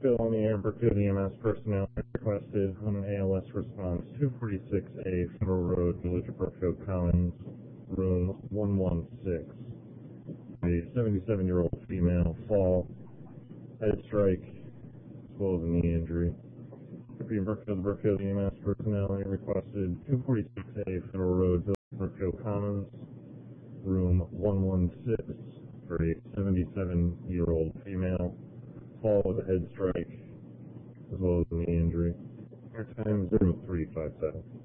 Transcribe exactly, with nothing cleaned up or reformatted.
Bill on the air, Brookfield E M S personnel requested on an A L S response, two forty-six A Federal Road, Village of Brookfield Commons, room one one six. A seventy-seven-year-old female fall, head strike, as well as a knee injury. Brookfield, Brookfield, Brookfield E M S personnel requested two forty-six A Federal Road, Village of Brookfield Commons, room one one six, for a seventy-seven-year-old female fall with a head strike, as well as a knee injury. Air time zero three five seven.